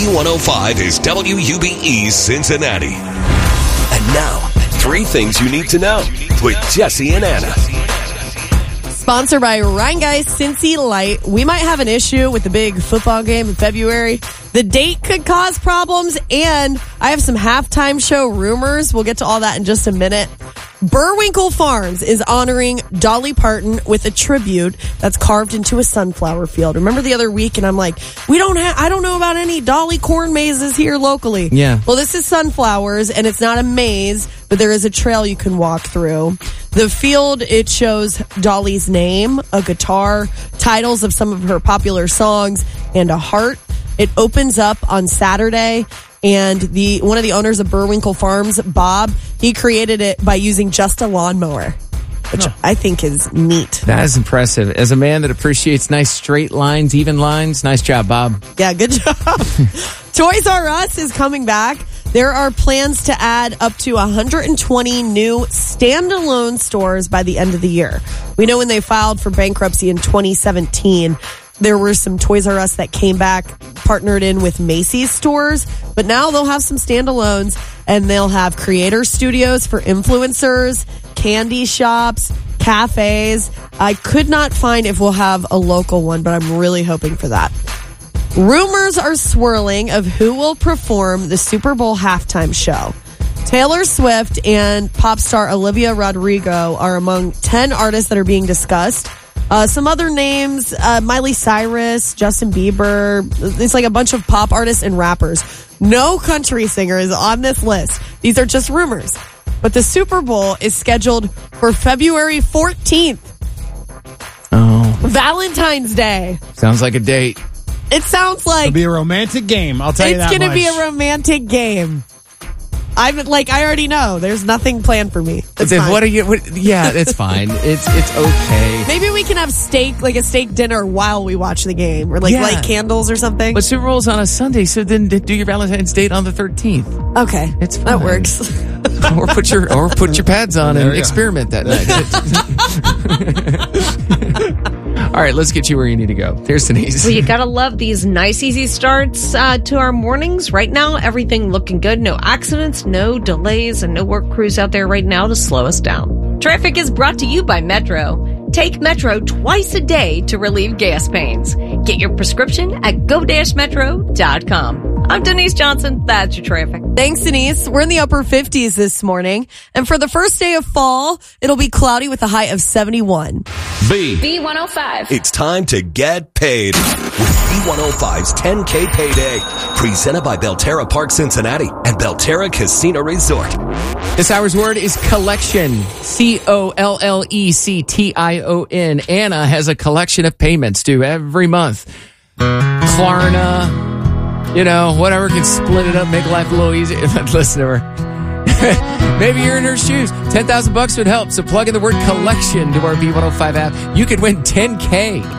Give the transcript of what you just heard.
B105 is WUBE Cincinnati. And now, 3 things you need to know with Jesse and Anna. Sponsored by Rhein Guys Cincy Light. We might have an issue with the big football game in February. The date could cause problems, and I have some halftime show rumors. We'll get to all that in just a minute. Burwinkle Farms is honoring Dolly Parton with a tribute that's carved into a sunflower field. Remember the other week, and I'm like, I don't know about any Dolly corn mazes here locally. Yeah. Well, this is sunflowers, and it's not a maze, but there is a trail you can walk through. The field, it shows Dolly's name, a guitar, titles of some of her popular songs, and a heart. It opens up on Saturday, and one of the owners of Burwinkle Farms, Bob, he created it by using just a lawnmower, which I think is neat. That is impressive. As a man that appreciates nice straight lines, even lines, nice job, Bob. Yeah, good job. Toys R Us is coming back. There are plans to add up to 120 new standalone stores by the end of the year. We know when they filed for bankruptcy in 2017, there were some Toys R Us that came back, partnered in with Macy's stores, but now they'll have some standalones, and they'll have creator studios for influencers, candy shops, cafes. I could not find if we'll have a local one, but I'm really hoping for that. Rumors are swirling of who will perform the Super Bowl halftime show. Taylor Swift and pop star Olivia Rodrigo are among 10 artists that are being discussed. Some other names, Miley Cyrus, Justin Bieber. It's like a bunch of pop artists and rappers. No country singer is on this list. These are just rumors. But the Super Bowl is scheduled for February 14th. Oh. Valentine's Day. Sounds like a date. It sounds like it'll be a romantic game. I'll tell you that much. It's going to be a romantic game. I already know. There's nothing planned for me. It's fine. Yeah, it's fine. It's okay. Maybe we can have a steak dinner while we watch the game, or light candles or something. But Super Bowl's on a Sunday, so then do your Valentine's date on the 13th. Okay, it's fine. That works. or put your pads on and experiment that night. All right, let's get you where you need to go. There's Denise. Well, you gotta love these nice, easy starts to our mornings. Right now, everything looking good. No accidents, no delays, and no work crews out there right now to slow us down. Traffic is brought to you by Metro. Take Metro twice a day to relieve gas pains. Get your prescription at go-metro.com. I'm Denise Johnson. That's your traffic. Thanks, Denise. We're in the upper 50s this morning. And for the first day of fall, it'll be cloudy with a high of 71. B105. It's time to get paid with B105's 10K Payday. Presented by Belterra Park Cincinnati and Belterra Casino Resort. This hour's word is collection. Collection. Anna has a collection of payments due every month. Klarna. Whatever can split it up, make life a little easier. Listen to her. Maybe you're in her shoes. $10,000 would help. So plug in the word collection to our B105 app. You could win $10K.